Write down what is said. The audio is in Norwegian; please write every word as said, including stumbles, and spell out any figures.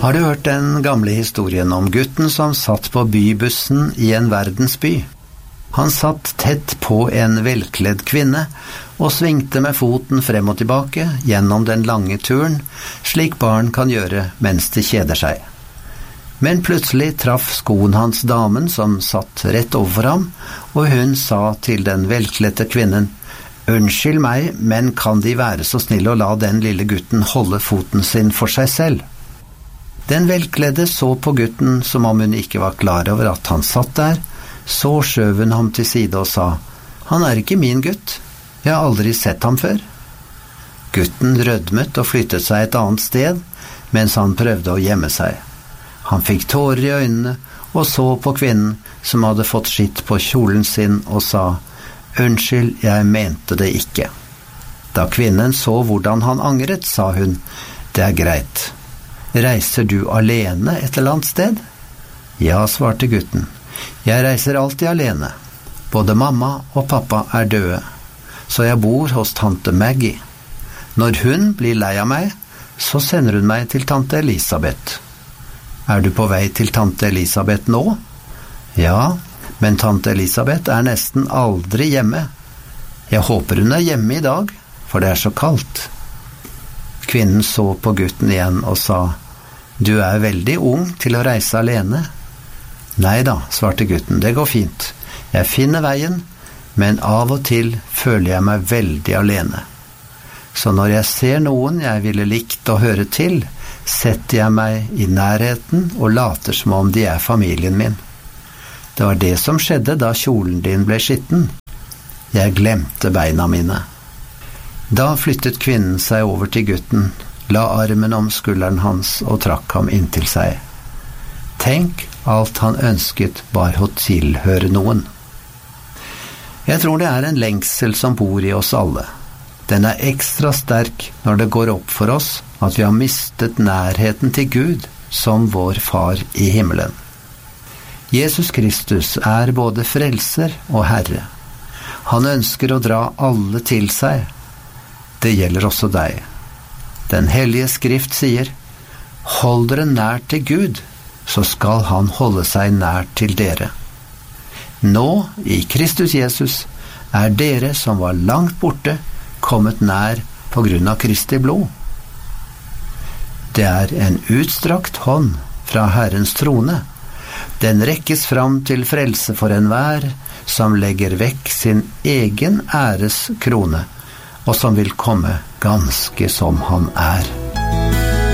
Har du hørt den gamle historien om gutten som satt på bybussen i en verdensby? Han satt tett på en velkledd kvinne og svingte med foten frem og tilbake gjennom den lange turen, slik barn kan gjøre mens de kjeder seg. Men plutselig traff skoen hans damen som satt rett overfor ham, og hun sa til den velkledte kvinnen: «Unnskyld meg, men kan De være så snill å la den lille gutten holde foten sin for seg selv?» Den velkledde så på gutten som om hun ikke var klar over at han satt der. Så skjøv hun ham til side og sa: «Han er ikke min gutt. Jeg har aldri sett ham før.» Gutten rødmet og flyttet seg et annet sted, mens han prøvde å gjemme seg. Han fikk tårer i øynene og så på kvinnen som hadde fått skitt på kjolen sin og sa: «Unnskyld, jeg mente det ikke.» Da kvinnen så hvordan han angret, sa hun: «Det er greit. Reiser du alene et eller annet sted?» «Ja», svarte gutten. «Jeg reiser alltid alene. Både mamma og pappa er døde, så jeg bor hos tante Maggie. Når hun blir lei av meg, så sender hun meg til tante Elisabeth.» «Er du på vei til tante Elisabeth nå?» «Ja, men tante Elisabeth er nesten aldri hjemme. Jeg håper hun er hjemme i dag, for det er så kaldt.» Kvinnen så på gutten igjen og sa: «Du er veldig ung til å reise alene.» «Neida», svarte gutten, «det går fint. Jeg finner veien, men av og til føler jeg meg veldig alene. Så når jeg ser noen jeg ville likt å høre til, setter jeg meg i nærheten og later som om de er familien min. Det var det som skjedde da kjolen din ble skitten. Jeg glemte beina mine.» Da flyttet kvinnen seg over til gutten, la armen om skulderen hans og trakk ham inntil seg. Tenk, alt han ønsket var å tilhøre noen. Jeg tror det er en lengsel som bor i oss alle. Den er ekstra sterk når det går opp for oss at vi har mistet nærheten til Gud som vår far i himmelen. Jesus Kristus er både frelser og Herre. Han ønsker å dra alle til seg. Det gjelder også deg. Den hellige skrift sier: «Hold dere nær til Gud, så skal han holde seg nær til dere.» Nå, i Kristus Jesus, er dere som var langt borte, kommet nær på grunn av Kristi blod. Det er en utstrakt hånd fra Herrens trone. Den rekkes fram til frelse for enhver som legger vekk sin egen æres krone, og som vil komme ganske som han er.